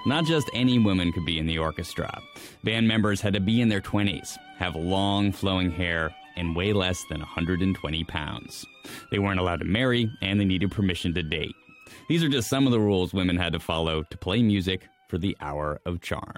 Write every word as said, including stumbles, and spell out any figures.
Not just any woman could be in the orchestra. Band members had to be in their twenties, have long flowing hair, and weigh less than one hundred twenty pounds. They weren't allowed to marry, and they needed permission to date. These are just some of the rules women had to follow to play music for the Hour of Charm.